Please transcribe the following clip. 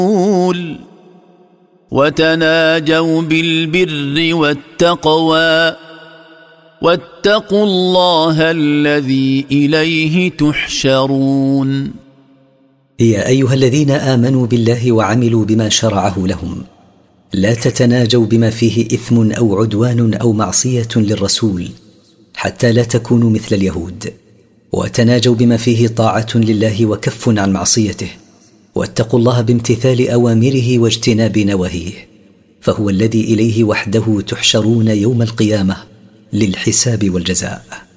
وتناجوا بالبر والتقوى واتقوا الله الذي إليه تحشرون. يا أيها الذين آمنوا بالله وعملوا بما شرعه لهم، لا تتناجوا بما فيه إثم أو عدوان أو معصية للرسول، حتى لا تكونوا مثل اليهود، وتناجوا بما فيه طاعة لله وكف عن معصيته، واتقوا الله بامتثال أوامره واجتناب نواهيه، فهو الذي إليه وحده تحشرون يوم القيامة للحساب والجزاء.